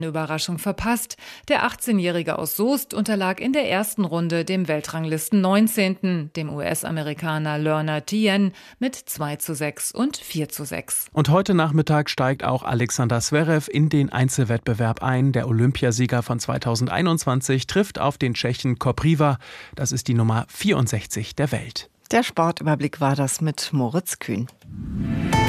Eine Überraschung verpasst. Der 18-Jährige aus Soest unterlag in der ersten Runde dem Weltranglisten 19., dem US-Amerikaner Lerner Tien, mit 2:6 und 4:6. Und heute Nachmittag steigt auch Alexander Zverev in den Einzelwettbewerb ein. Der Olympiasieger von 2021 trifft auf den Tschechen Kopriva. Das ist die Nummer 64 der Welt. Der Sportüberblick war das mit Moritz Kühn.